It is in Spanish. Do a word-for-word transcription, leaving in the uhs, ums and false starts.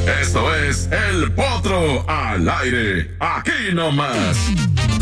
Esto es El Potro al Aire, aquí nomás.